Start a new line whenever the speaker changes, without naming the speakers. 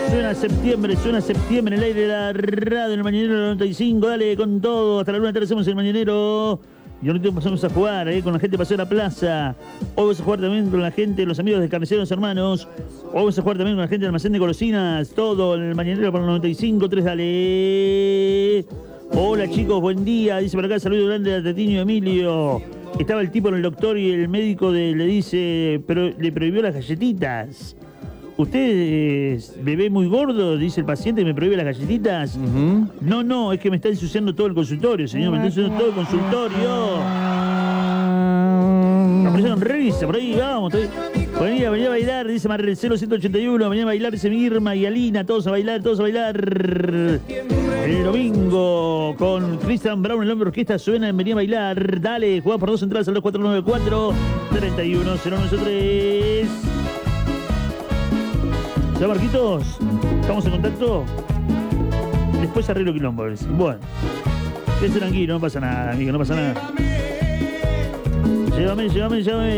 Suena septiembre en el aire de la radio, en el Mañanero 95. Dale con todo, hasta la luna hacemos el Mañanero. Y ahorita pasamos a jugar con la gente de Paseo de la Plaza. Hoy vamos a jugar también con la gente, los amigos de Carniceros Hermanos. Hoy vamos a jugar también con la gente del Almacén de Golosinas. Todo en el Mañanero para los 95.3, dale. Hola chicos, buen día. Dice por acá, saludo grande a Tetiño Emilio. Estaba el tipo en el doctor y el médico le dice, pero le prohibió las galletitas. ¿Usted es bebé muy gordo? Dice el paciente, ¿me prohíbe las galletitas? No, es que me está ensuciando todo el consultorio, señor. Me está ensuciando todo el consultorio. La presión risa, por ahí vamos. Venía a bailar, dice Marcelo 181. Venía a bailar, dice Mirma y Alina. Todos a bailar. El domingo con Christian Brown, el hombre orquesta suena en Venía a bailar. Dale, jugá por 2 entradas al 2494-31093. ¿Ya, Marquitos? ¿Estamos en contacto? Después arreglo quilombo. Bueno, quédese tranquilo, no pasa nada, amigo, no pasa nada. Llévame.